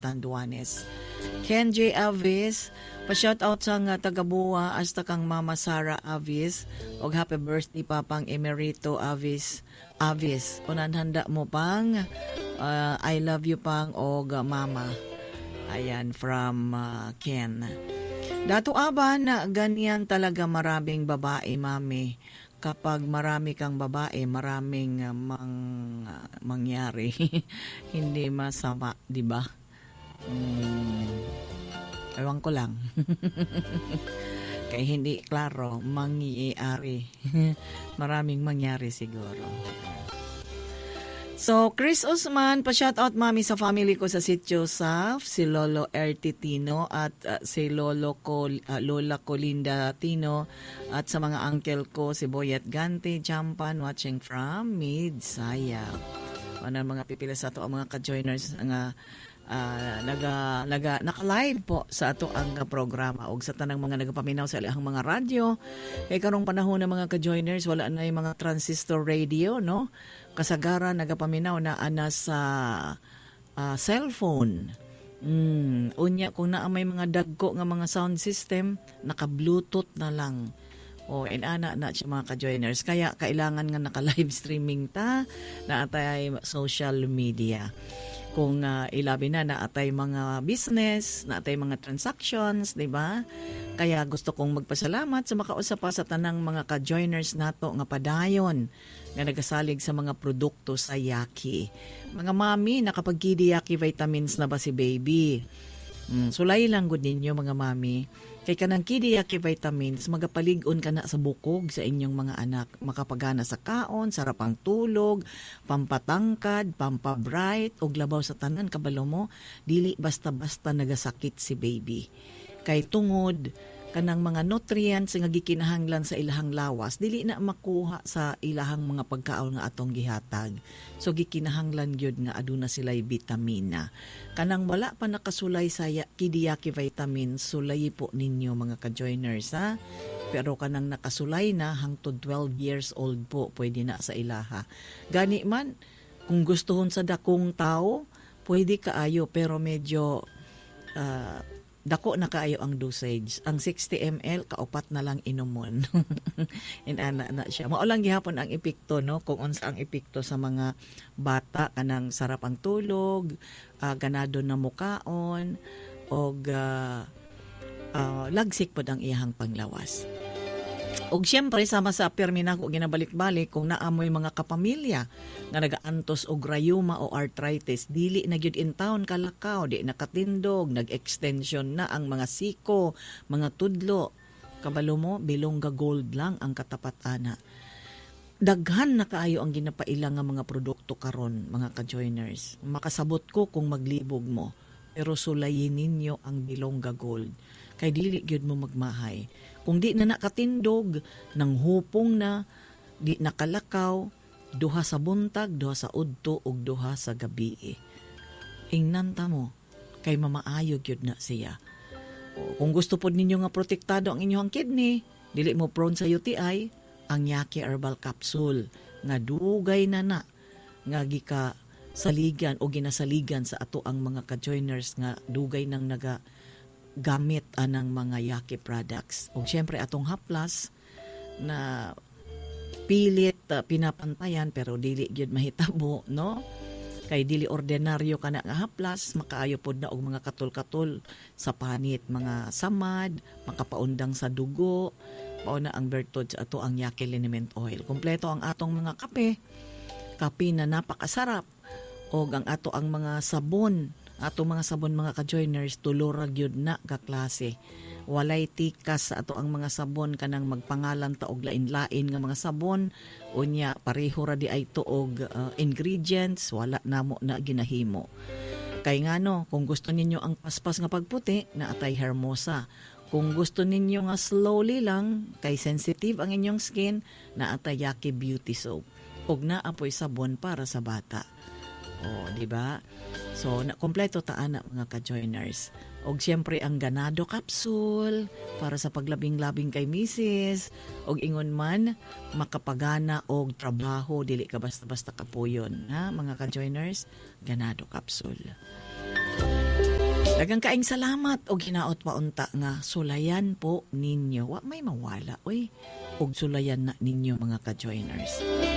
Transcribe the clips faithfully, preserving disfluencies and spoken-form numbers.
Tanduanes. Ken J. Avis, pa-shoutout sa nga taga-Buwa hasta kang Mama Sara Avis og happy birthday Papang Emerito Avis. Avis, unan handa mo pang uh, I love you pang og uh, Mama. Ayan, from uh, Ken. Dato aba na ganyan talaga maraming babae, mami. Kapag marami kang babae, maraming uh, mang, uh, mangyari. Hindi masama, di ba? Hmm, ewan ko lang. Kaya hindi klaro, mangyayari. Maraming mangyari siguro. So, Chris Osman, pa-shoutout mami sa family ko sa Sitio Saf, si Lolo Ertitino at uh, si Lolo Col, uh, Lola Colinda Tino at sa mga uncle ko si Boyet Gante, Jampan, watching from Midsaya. Ano mga pipila sa ato ang mga ka-joiners nga uh, naga, naga, naka-live po sa ato ang programa o sa tanang mga nagapaminaw sa ilahang mga radyo. Kaya karong panahon ng mga ka-joiners, wala na yung mga transistor radio, no? Kasagaran nagapaminaw na ana sa uh, cellphone. Mm, unya kung naa may mga dagko nga mga sound system, naka-bluetooth na lang. O inana na siya mga ka-joiners. Kaya kailangan nga naka-live streaming ta na atay social media. Kung uh, ilabi na na atay mga business, na atay mga transactions, di ba? Kaya gusto kong magpasalamat sa makausap pa sa tanang mga ka-joiners nato nga padayon nga nagasalig sa mga produkto sa Yaki. Mga mami, nakapagkidi Yaki vitamins na ba si baby? Mm, sulay lang gud ninyo mga mami. Kay kanang kidi Yaki vitamins, magapalig-on ka na sa bukog sa inyong mga anak. Makapagana sa kaon, sarapang tulog, pampatangkad, pampabright, og labaw sa tanan kabalo mo, dili basta-basta nagasakit si baby. Kay tungod kanang mga nutrients nga gikinahanglan sa ilahang lawas dili na makuha sa ilahang mga pagkaon nga atong gihatag. So gikinahanglan gyud nga aduna sila'y vitamina. Kanang wala pa nakasulay sa kidiyaki vitamin, sulay po ninyo mga ka-joiners ha. Pero kanang nakasulay na hangtod twelve years old po pwede na sa ilaha. Gani man kung gustuhon sa dakong tao, pwede kaayo pero medyo uh, dako na kaayo ang dosage. Ang sixty milliliters kaupat na lang inumon. Inana na siya. Mao lang gihapon ang epekto no kung unsa ang epekto sa mga bata kanang sarap ang tulog, uh, ganado na mukaon og uh, uh, lagsik pod ang iyang panglawas. Og siyempre sama sa pirmi na ko ginabalik-balik kung naamoy mga kapamilya nga nagaantos og rayuma o arthritis, dili na gyud in town kalakaw, di nakatindog, nag-extension na ang mga siko, mga tudlo. Kabalo mo, Bilongga Gold lang ang katapat ana. Daghan na kaayo ang ginapailang nga mga produkto karon, mga ka-joiners. Makasabot ko kung maglibog mo, pero sulayin ninyo ang Bilongga Gold. Kay dili gyud mo magmahay. Kung di na nakatindog, nang hupong na, di nakalakaw, duha sa buntag, duha sa udto, ug duha sa gabi. Ingnanta mo, kay mamaayo gyud na siya. O, kung gusto pod ninyo nga protektado ang inyong kidney, dili mo prone sa U T I, ang Yaki Herbal Capsule, nga dugay na na, nga gika saligan o ginasaligan sa ato ang mga ka-joiners nga dugay nang naga gamit anang mga Yaki products. O syempre atong haplas na pilit uh, pinapantayan pero dili gyud mahitabo no. Kay dili ordinaryo kana nga haplas, makaayo pod na og mga katul-katul sa panit, mga samad, makapaundang sa dugo. Mao na ang bertod sa ato ang Yaki Liniment Oil. Kompleto ang atong mga kape. Kape na napakasarap. Og ang ato ang mga sabon, ato mga sabon mga ka-joiners, tulora gyud na ka klase. Walay tikas sa ato ang mga sabon kanang magpangalan ta og lain-lain nga mga sabon. Unya pareho ra di ay tuog uh, ingredients, wala namo na ginahimo. Kay ngano, kung gusto ninyo ang paspas nga pagputi, na atay Hermosa. Kung gusto ninyo nga slowly lang, kay sensitive ang inyong skin, na atay Yaki Beauty Soap. Og naapoy sabon para sa bata. Oh, di ba? So, na kompleto ta ana mga ka-joiners. Og siyempre ang ganado capsule para sa paglabing-labing kay misis. Og ingon man makapagana og trabaho dili ka basta-basta kapuyon, ha mga ka-joiners? Ganado capsule. Dagang kaing salamat o ginaot pa unta nga sulayan po ninyo. Wa may mawala oy. Og sulayan na ninyo mga ka-joiners.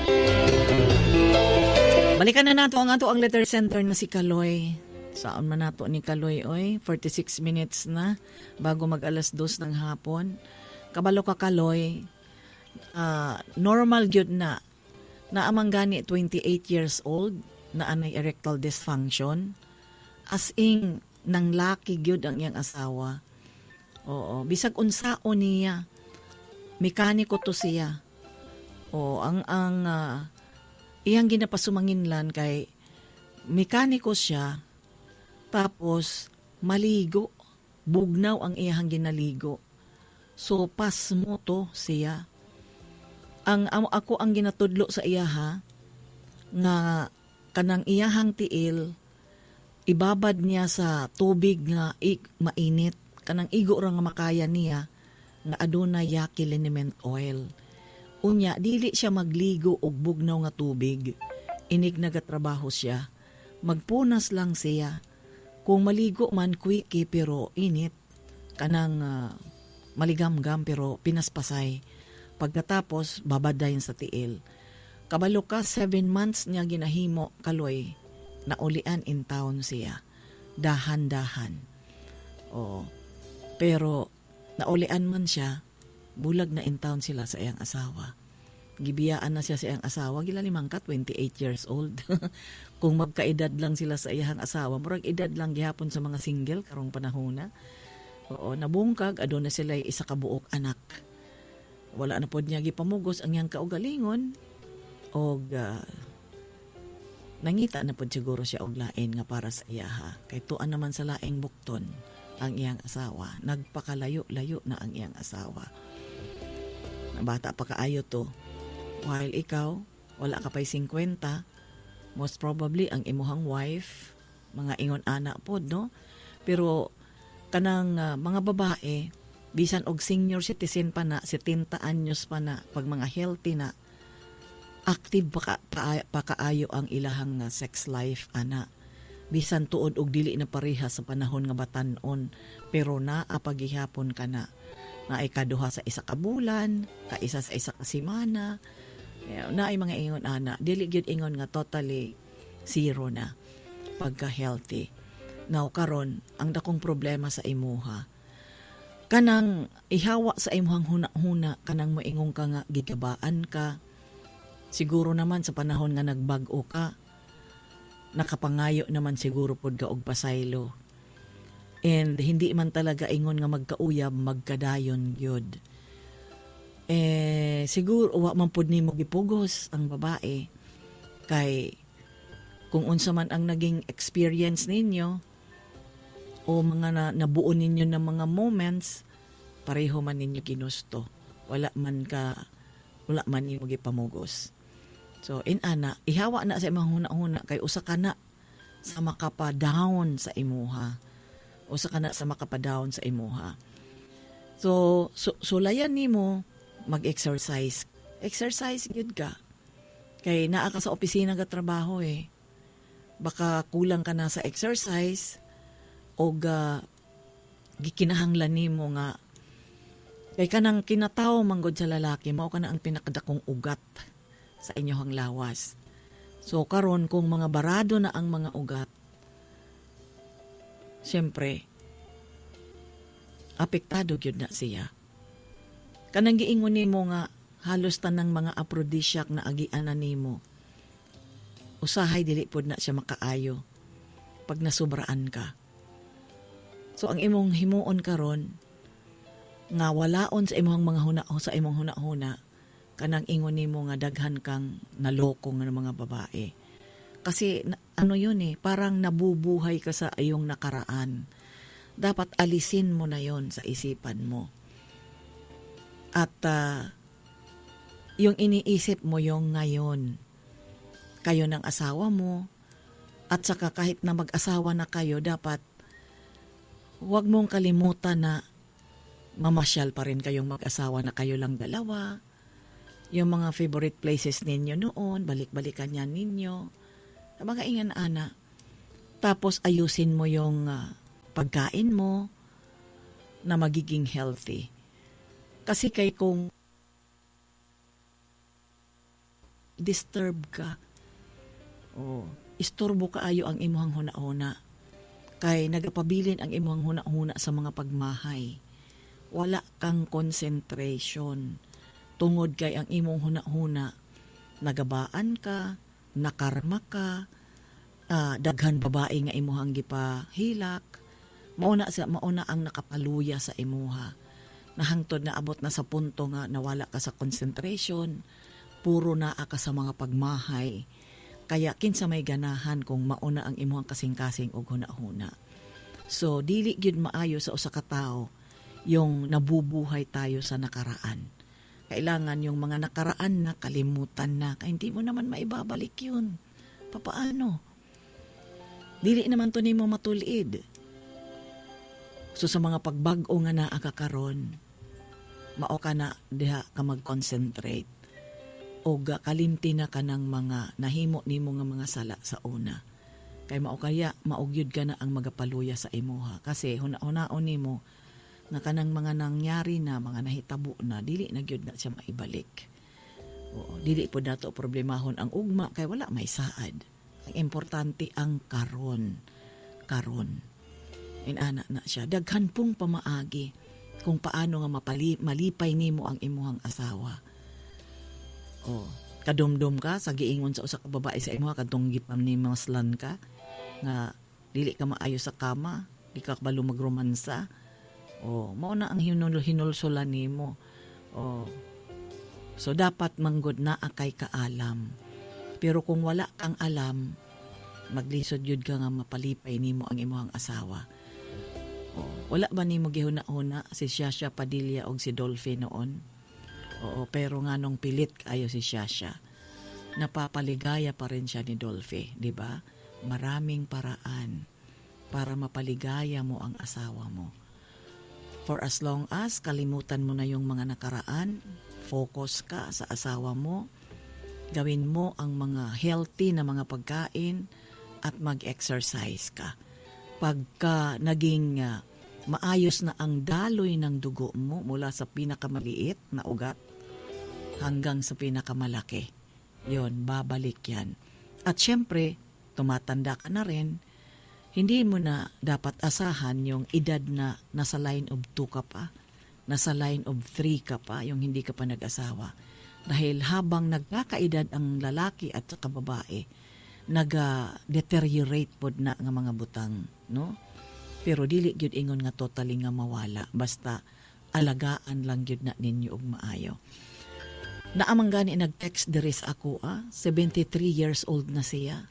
Balikan na nato ang ato ang letter center na si Kaloy. Saan man nato ni Kaloy oy? forty-six minutes na bago mag alas dos ng hapon. Kabalo ka Kaloy. Uh, normal gyud na na amang gani twenty-eight years old na anay erectile dysfunction. As in nang laki gyud ang iyang asawa. Oo, bisag unsao niya. Mekaniko to siya. O ang ang uh, iyang ginapasumanginlan kay mekaniko siya. Tapos maligo, bugnaw ang iyang ginaligo. So pas mo to siya. Ang um, ako ang ginatudlo sa iya ha nga kanang iyahang tiil ibabad niya sa tubig nga ik, mainit kanang igo ra nga makaya niya nga adunay yaki liniment oil. Unya dili siya magligo og bugnaw nga tubig. Inig nagatrabaho siya. Magpunas lang siya. Kung maligo man quickie pero init kanang uh, maligamgam pero pinaspasay. Pagkatapos babadayon sa tiil. Kabalo ka seven months niya ginahimo Kaloy. Naulian in town siya. Dahan-dahan. Oo. Pero, naulian man siya, bulag na in town sila sa iyang asawa. Gibiyaan na siya sa iyang asawa. Gila limang ka, twenty-eight years old. Kung magkaedad lang sila sa iyang asawa, murag edad lang gihapon sa mga single karong panahon na. Oo, nabungkag, aduna sila isa ka buok anak. Wala na pod niya gipamugos ang iyang kaugalingon. O uh, nangita na po siguro siya og lain nga para sa iya ha. Kay tuan naman sa laing bukton ang iyang asawa. Nagpakalayo-layo na ang iyang asawa. Bata pa kaayo to. While ikaw, wala ka pa'y fifty, most probably ang imuhang wife, mga ingon anak po, no? Pero kanang uh, mga babae, bisan og senior citizen pa na, seventy anyos pa na, pag mga healthy na, active pa, ka, pa, pa kaayo ang ilahang uh, sex life ana bisan tuod og dili na pareha sa panahon nga batan-on pero naa paghihapon ka na na ay kaduha sa isa ka bulan ka isa sa isa ka semana na ay mga ingon ana dili gyud ingon nga totally zero na pagka healthy. Now karon ang dakong problema sa imuha kanang ihawa sa imuhang huna-huna kanang moingon ka nga gigabaan ka. Siguro naman sa panahon nga nagbag-o ka, nakapangayo naman siguro pod ka og pasaylo. And hindi man talaga ingon nga magkauyab, magkadayon gyud. Eh siguro wa man pod nimo gipugos ang babae kay kung unsa man ang naging experience ninyo o mga na, nabuo ninyo ng mga moments, pareho man ninyo ginusto. Wala man ka wala man nimo gipamugos. So, in ana, ihawa na sa imong huna-huna kay usa ka na sa makapadawon sa imuha. Usa ka na sa makapadawon sa imuha. So, so sulayan nimo mag-exercise. Exercise gyud ka. Kay naa ka sa opisina ka trabaho eh. Baka kulang ka na sa exercise o uh, gikinahanglan nimo nga kay kanang kinataw manggod sa lalaki mao kana ang pinakadakong ugat sa inyohang lawas. So karon kung mga barado na ang mga ugat, siyempre, apektado gyud na siya. Kanang giingon nimo nga halos tanang mga aphrodisiac na agian na nimo. Usahay dili pod na siya makaayo pag nasubraan ka. So ang imong himuon karon nga walaon sa imong mga huna sa imong huna-huna kanang ingon nimo nga daghan kang naloko nga mga babae. Kasi na, ano yun eh, parang nabubuhay ka sa iyong nakaraan. Dapat alisin mo na yon sa isipan mo. At uh, yung iniisip mo yung ngayon. Kayo ng asawa mo. At saka kahit na mag-asawa na kayo, dapat huwag mong kalimutan na mamasyal pa rin kayong mag-asawa na kayo lang dalawa. Yung mga favorite places ninyo noon, balik-balikan yan ninyo. Mga ingan ana. Tapos ayusin mo yung uh, pagkain mo na magiging healthy. Kasi kay kung disturb ka, o istorbo kaayo ang imuhang hunahuna, kay nagapabilin ang imuhang hunahuna sa mga pagmahay. Wala kang concentration. Tungod kay ang imong hunahuna, nagabaan ka, nakarma ka, uh, daghan babae nga imuhang gipahilak, mauna sa mauna ang nakapaluya sa imuha. Nahangtod na abot na sa punto nga nawala ka sa concentration, puro naa ka sa mga pagmahay. Kaya kinsa may ganahan kung mauna ang imuhang kasing-kasing og hunahuna. So dili gyud maayo sa usa ka tawo yung nabubuhay tayo sa nakaraan. Kailangan yung mga nakaraan na kalimutan na, kaya hindi mo naman maibabalik yun. Papaano? Dili naman to nimo matulid. So sa mga pagbago nga naa kakaron, mao ka na diha ka mag-concentrate. O kalimti na ka ng mga nahimo nimo nga mga sala sa una. Kay mao kaya maugyod ka na ang magapaluya sa imuha. Kasi huna-hunaon nimo na kanang mga nangyari na, mga nahitabo na, dili na gyud na siya maibalik. Oo, dili po dato problemahon ang ugma, kay wala may saad. Ang importante ang karon. Karon. Inana na siya. Daghan pong pamaagi kung paano nga mapali, malipay nimo ang imuhang asawa. Oh, kadumdum ka sa giingon sa usa ka babae sa imuha kadtong gipam ni maslan ka nga dili ka maayo sa kama, di ka balo magromansa. Oh, mao na ang hinul hinulsulan nimo. Oh. So dapat manggod na akay kaalam. Pero kung wala kang alam, maglisod yun ka nga mapalipay nimo ang imuhang asawa. Oh, wala ba nimo gihuna-huna si Shasha Padilla og si Dolphy noon? Oo, pero nga nung pilit kayo si Shasha, napapaligaya pa rin siya ni Dolphy, di ba? Maraming paraan para mapaligaya mo ang asawa mo. For as long as kalimutan mo na yung mga nakaraan, focus ka sa asawa mo, gawin mo ang mga healthy na mga pagkain at mag-exercise ka. Pagka naging uh, maayos na ang daloy ng dugo mo mula sa pinakamaliit na ugat hanggang sa pinakamalaki, yon babalik yan. At syempre, tumatanda ka na rin, hindi mo na dapat asahan yung edad na nasa line of two ka pa, nasa line of three ka pa, yung hindi ka pa nag-asawa. Dahil habang nagkakaedad ang lalaki at saka babae, naga-deteriorate pod na nga mga butang, no? Pero dili gyud ingon nga totally nga mawala, basta alagaan lang gyud na ninyo og maayo. Naamang gani nag-text deres ako, ah, seventy-three years old na siya.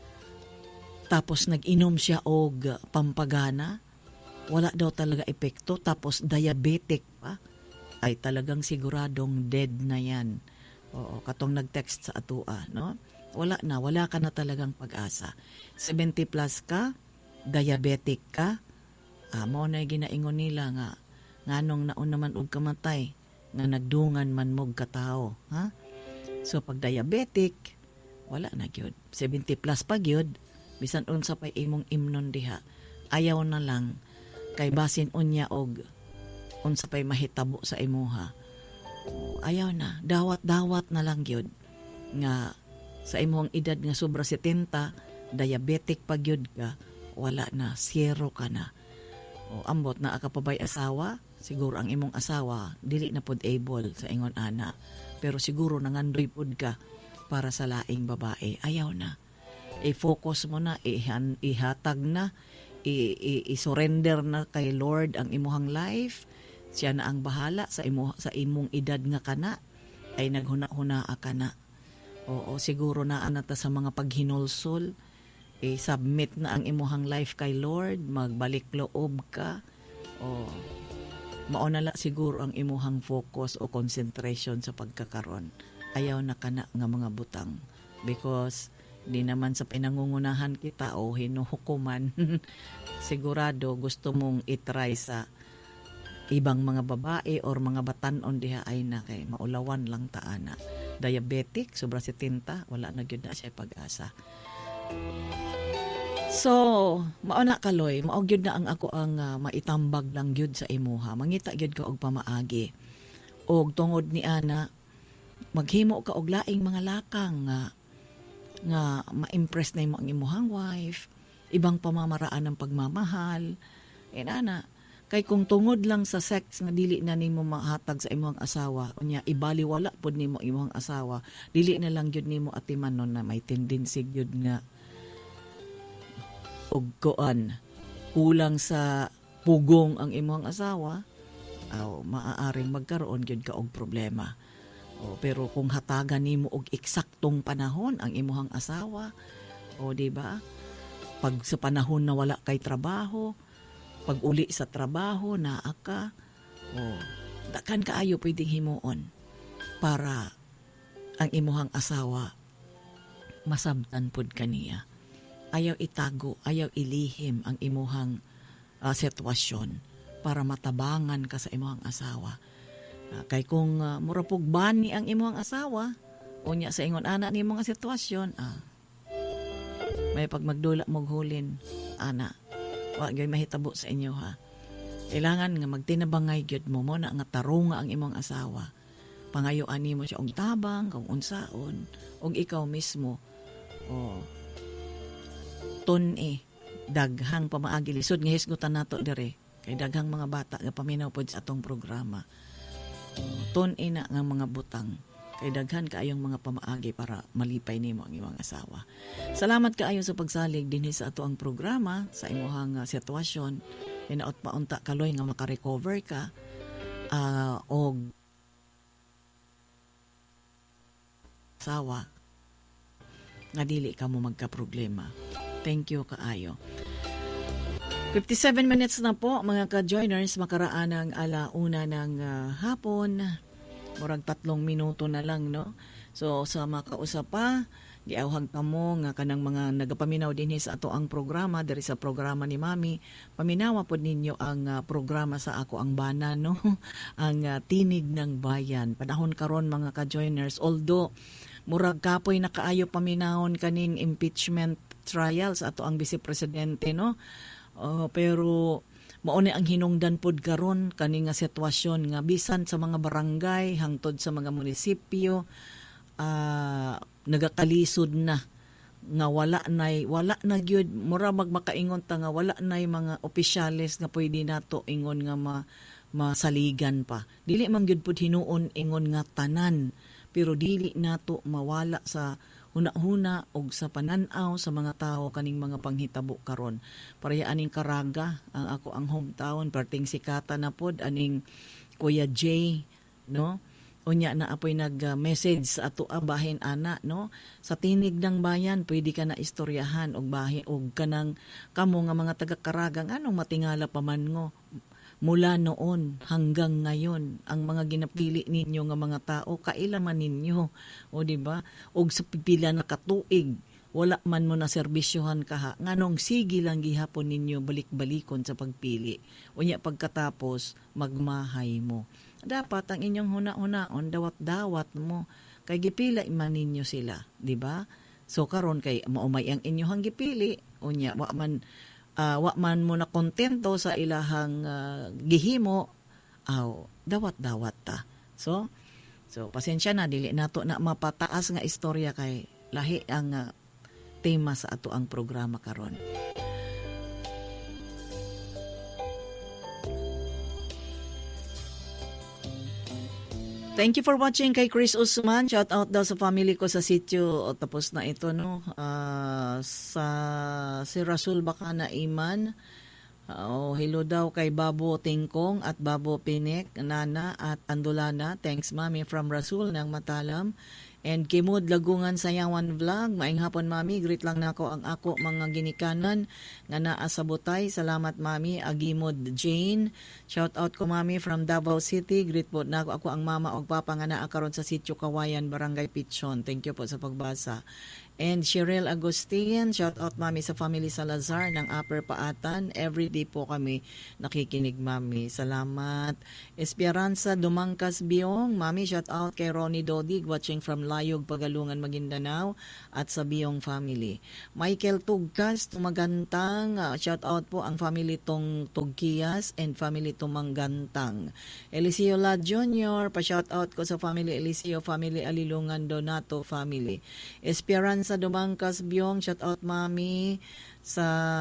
Tapos nag-inom siya og pampagana, wala daw talaga epekto, tapos diabetic pa, ay talagang siguradong dead na yan. Oo, katong nag-text sa atua, no? Wala na, wala ka na talagang pag-asa. seventy plus ka, diabetic ka, ah, mo na ginaingon nila nga, nganong naon naman og kamatay, nga nagdungan man mog katao, ha? So pag diabetic, wala na gyud. seventy plus pa gyud, bisan unsa pay imong imnon diha, ayaw na lang kay basin unya og unsa pay mahitabo sa imuha. Ayaw na, dawat-dawat na lang gyud nga sa imong edad nga sobra setenta, diabetic pa gyud ka, wala na, zero ka na. O ambot na aka pa bay asawa, siguro ang imong asawa dili na pod able sa ingon ana, pero siguro nangandoy pod ka para sa laing babae, ayaw na. I-focus mo na, ihan, ihatag na, i- i- i-surrender na kay Lord ang imuhang life. Siya na ang bahala sa imo sa imong edad nga kana, ay naghuna-hunaa ka na. Oo, siguro na anata sa mga paghinulsol, i-submit na ang imuhang life kay Lord, magbalik loob ka. O maunala siguro ang imuhang focus o concentration sa pagkakaron. Ayaw na kana nga mga butang, because di naman sa pinangungunahan kita o hinuhukuman. Sigurado gusto mong itry sa ibang mga babae or mga batanon diha ay na kay maulawan lang taana. Diabetic, sobra setenta, wala na gyud na siya pag-asa. So, mao na kaloy, mao gyud na ang ako ang ah, maitambag lang gyud sa imuha. Mangita gyud ka og pamaagi. Og tungod ni ana, maghimo ka og laing mga lakang nga nga ma-impress na imo ang imuhang wife, ibang pamamaraan ng pagmamahal. E ana, kay kung tungod lang sa sex nga dili na nimo mahatag sa imong asawa, unya ibaliwala pod nimo imong asawa, dili na lang gyud nimo atimanon na may tendency gyud nga og kuan kulang sa pugong ang imong asawa, aw maaaring magkaroon gyud ka og problema. O, pero kung hatagan nimo og eksaktong panahon ang imong asawa, o di ba? Pag sa panahon na wala kay trabaho, pag uli sa trabaho naa ka, o dakan kaayo pwedeng himuon para ang imong asawa masabtan pud kaniya. Ayaw itago, ayaw ilihim ang imuhang uh, sitwasyon para matabangan ka sa imuhang asawa. Uh, kay kung uh, murapog bani ang imuhang asawa, unya sa ingon ana ni mga sitwasyon, ah, may pag magdula mog hulin, ana, wa gyud mahitabo sa inyo ha. Kailangan nga magtinabangay gyud mo mo na nga tarunga ang imong asawa. Pangayoan nimo siya og tabang, kung unsaon, og ikaw mismo. Oh, ton eh, daghang pamaagi lisod nga hisgutan nato dire kay daghang mga bata nga paminaw pod sa atong programa. Ton eh na nga mga butang kay daghan kaayong mga pamaagi para malipay nimo ang imong asawa. Salamat kaayo sa pagsalig dinhi sa ato ang programa sa imong uh, sitwasyon. Hinaot paunta kaloy nga maka-recover ka uh, og asawa nga dili ka mo magka-problema. Thank you kaayo. fifty-seven minutes na po mga ka-joiners, makaraan ng alauna ng uh, hapon. Murag tatlong minuto na lang, no? So sa makausap pa, giawhag pa mo nga kanang mga nagapaminaw din sa ato ang programa, diri sa programa ni Mami. Paminawa pod ninyo ang uh, programa sa Ako ang Bana, no? Ang uh, Tinig ng Bayan. Panahon karon mga ka-joiners, although murag kapoy na kaayo paminahon kaning impeachment trial sa ato ang Vice Presidente, no? Uh, pero mauni ang hinungdan pod karon kani nga sitwasyon nga bisan sa mga barangay hangtod sa mga munisipyo uh, nagakalisod na nga wala nay wala na gyud mura magmakaingon ta nga wala nay mga opisyales nga pwede nato ingon nga ma, masaligan pa. Dili man gyud pod hinuon ingon nga tanan, pero dili nato mawala sa huna-huna og sa pananaw sa mga tao kaning mga panghitabo karon. Pareha aning Caraga, ang ako ang hometown, perting sikata na pod aning Kuya Jay, no? Unya na apoy nag-message sa ato a bahin ana, no? Sa Tinig ng Bayan pwede ka na istoryahan og bahin og kanang kamo nga mga taga Caraga anong matingala pa man ngo. Mula noon hanggang ngayon, ang mga ginapili ninyo nga mga tao, kailaman ninyo. O di ba? Og sa pipila na katuig, wala man mo na serbisyohan kaha. Nganong sige lang gihapon ninyo balik-balikon sa pagpili. Unya pagkatapos, magmahay mo. Dapat ang inyong huna-hunaon, dawat-dawat mo. Kay gipila man ninyo sila. Di ba? So karon kay maumay ang inyong gipili. Unya, wa man... Uh, wa man mo na kontento sa ilahang uh, gihimo, aw dawat-dawat ta. So, so pasensya na dili nato na mapataas nga istorya kay lahi ang uh, tema sa ato ang programa karon. Thank you for watching kay Chris Usman. Shout out daw sa family ko sa sitio. O, tapos na ito, no? Uh, sa si Rasul baka na Iman. Uh, oh, hello daw kay Babo Tingkong at Babo Pinek, Nana at Andolana. Thanks, Mami, from Rasul ng Matalam. And Kimud Lagungan Sayawan Vlog. Maing hapon, Mami. Greet lang nako ang ako mga ginikanan nga naa sa Butay. Salamat, Mami. Agimod Jane. Shout out ko, Mami, from Davao City. Greet po na ako ang mama o papa nga naa karon sa Sitio Kawayan, Barangay Pichon. Thank you po sa pagbasa. And Cheryl Agustin, shout out Mami sa family Salazar ng Upper Paatan. Everyday po kami nakikinig, Mami. Salamat. Esperanza Dumangkas Biong, Mami, shout out kay Ronnie Dodig watching from Layog, Pagalungan, Maguindanao at sa Biong family. Michael Tugkas, Tumagantang, uh, shout out po ang family tong Tugkias and family Tumanggantang. Eliseo La Junior, pa-shout out ko sa family Eliseo, family Alilungan, Donato family. Esperanza Dumangkas Biong, shout out Mami sa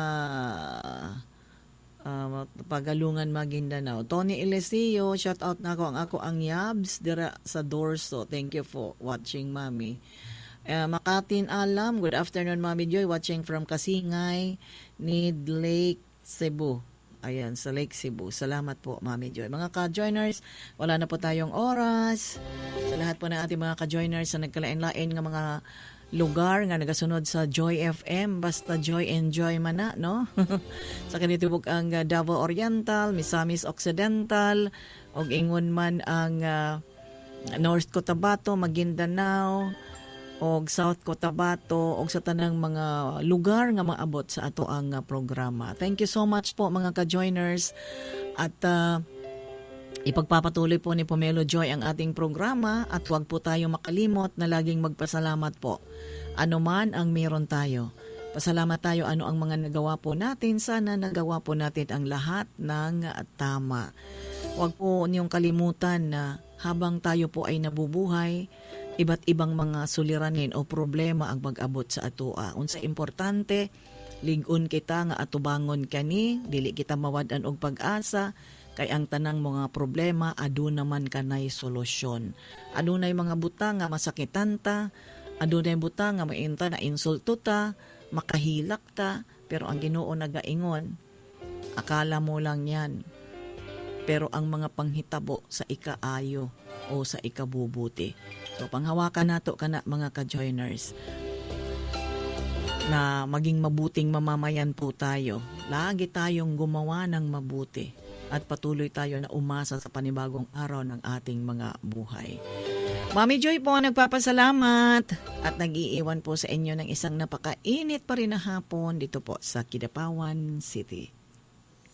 uh, Pagalungan, Maguindanao. Tony Eliseo, shout out na ako ang ako ang Yabs dira sa Dorso. Thank you for watching, Mami. Uh, Makatin Alam, good afternoon Mami Joy, watching from Kasingay, Need Lake, Cebu. Ayan, sa Lake Cebu. Salamat po, Mami Joy. Mga ka-joiners, wala na po tayong oras. Sa lahat po ng ating mga ka-joiners sa nagkalain-lain ng mga lugar nga nagasunod sa Joy F M, basta Joy and Joy man na, no? Sa kanitubog ang uh, Davao Oriental, Misamis Occidental, og ingon man ang uh, North Cotabato, Maguindanao, og South Cotabato, og sa tanang mga lugar nga maabot sa ato ang uh, programa. Thank you so much po mga ka-joiners. At uh, ipagpapatuloy po ni Pomelo Joy ang ating programa at huwag po tayo makalimot na laging magpasalamat po. Ano man ang meron tayo. Pasalamat tayo ano ang mga nagawa po natin. Sana nagawa po natin ang lahat ng tama. Huwag po niyong kalimutan na habang tayo po ay nabubuhay, iba't ibang mga suliranin o problema ang mag-abot sa atoa. Unsa importante, ligon kita nga atubangon kani, dili kita mawadan og pag-asa, kay ang tanang mga problema aduna man kanay solusyon. Adunay mga butang nga masakitan ta, adunay butang nga mainta na insulto ta, makahilak ta, pero ang Ginoo nagaingon, akala mo lang yan. Pero ang mga panghitabo sa ikaayo o sa ikabubuti. So panghawakan nato kana mga ka-joiners na maging mabuting mamamayan po tayo. Lagi tayong gumawa ng mabuti at patuloy tayo na umasa sa panibagong araw ng ating mga buhay. Mami Joy po nagpapasalamat at nag-iiwan po sa inyo ng isang napakainit pa rin na hapon dito po sa Kidapawan City.